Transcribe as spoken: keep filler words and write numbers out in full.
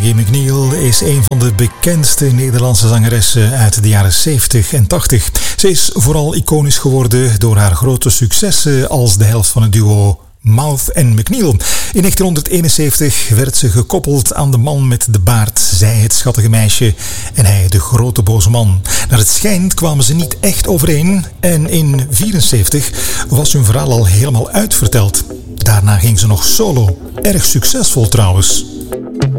Maggie McNeil is een van de bekendste Nederlandse zangeressen uit de jaren zeventig en tachtig. Ze is vooral iconisch geworden door haar grote successen als de helft van het duo Mouth en McNeil. In negentienhonderdeenenzeventig werd ze gekoppeld aan de man met de baard, zij het schattige meisje en hij de grote boze man. Naar het schijnt kwamen ze niet echt overeen en in negentien vierenzeventig was hun verhaal al helemaal uitverteld. Daarna ging ze nog solo. Erg succesvol trouwens.